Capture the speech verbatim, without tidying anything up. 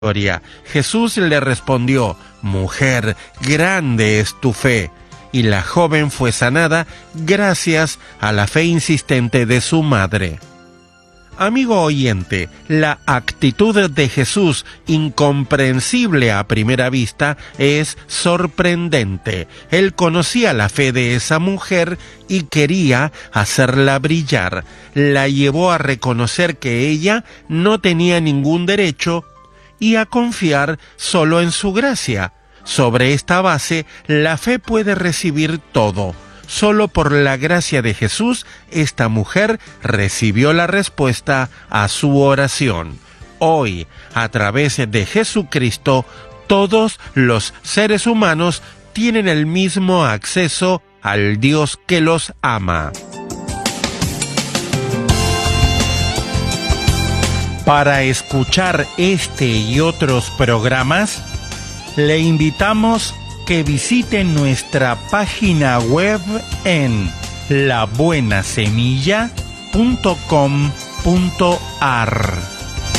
Jesús le respondió: «Mujer, grande es tu fe», y la joven fue sanada gracias a la fe insistente de su madre. Amigo oyente, la actitud de Jesús, incomprensible a primera vista, es sorprendente. Él conocía la fe de esa mujer y quería hacerla brillar. La llevó a reconocer que ella no tenía ningún derecho y a confiar solo en su gracia. Sobre esta base, la fe puede recibir todo. Solo por la gracia de Jesús, esta mujer recibió la respuesta a su oración. Hoy, a través de Jesucristo, todos los seres humanos tienen el mismo acceso al Dios que los ama. Para escuchar este y otros programas, le invitamos que visiten nuestra página web en la buena semilla punto com punto a r.